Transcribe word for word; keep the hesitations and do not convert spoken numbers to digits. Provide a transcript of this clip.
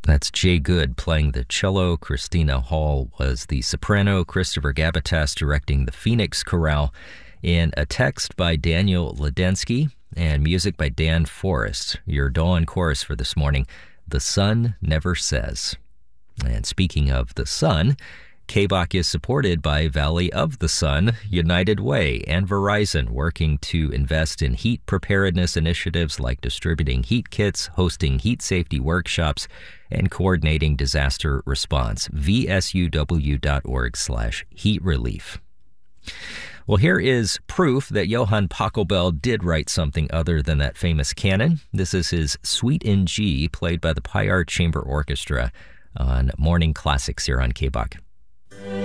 That's Jay Good playing the cello. Christina Hall was the soprano. Christopher Gabatas directing the Phoenix Chorale. And a text by Daniel Ledensky and music by Dan Forrest. Your dawn chorus for this morning, The Sun Never Says. And speaking of the sun, K B O C is supported by Valley of the Sun, United Way, and Verizon, working to invest in heat preparedness initiatives like distributing heat kits, hosting heat safety workshops, and coordinating disaster response. V S U W dot org slash heat relief. Well, here is proof that Johann Pachelbel did write something other than that famous canon. This is his Suite in G, played by the Pyar Chamber Orchestra on Morning Classics here on K B O C.